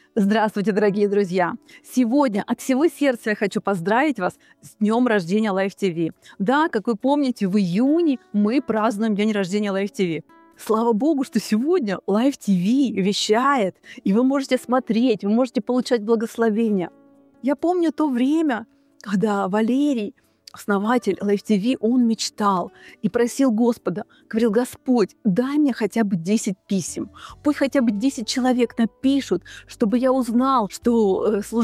Здравствуйте, дорогие друзья! Сегодня от всего сердца я хочу поздравить вас с днем рождения Life TV. Да, как вы помните, в июне мы празднуем день рождения Life TV. Слава Богу, что сегодня Life TV вещает, и вы можете смотреть, вы можете получать благословения. Я помню то время, когда Валерий, основатель Life TV, он мечтал и просил Господа, говорил: Господь, дай мне хотя бы 10 писем, пусть хотя бы 10 человек напишут, чтобы я узнал, что